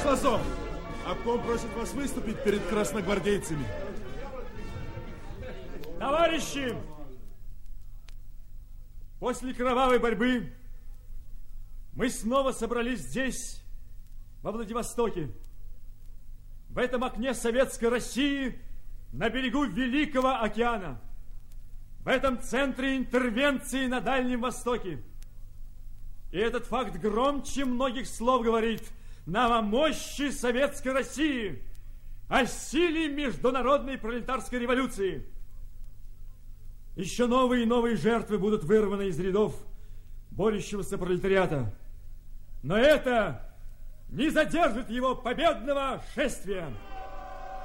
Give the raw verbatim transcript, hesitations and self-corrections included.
Товарищ Лосов, обком просит вас выступить перед красногвардейцами. Товарищи, после кровавой борьбы мы снова собрались здесь, во Владивостоке, в этом окне советской России на берегу Великого океана, в этом центре интервенции на Дальнем Востоке. И этот факт громче многих слов говорит нам о мощи советской России, о силе международной пролетарской революции. Еще новые и новые жертвы будут вырваны из рядов борющегося пролетариата. Но это не задержит его победного шествия.